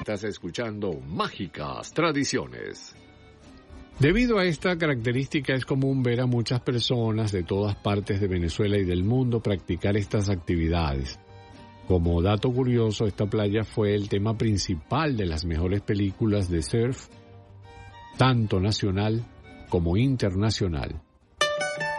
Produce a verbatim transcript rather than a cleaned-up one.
Estás escuchando Mágicas Tradiciones. Debido a esta característica es común ver a muchas personas de todas partes de Venezuela y del mundo practicar estas actividades. Como dato curioso, esta playa fue el tema principal de las mejores películas de surf, tanto nacional como internacional.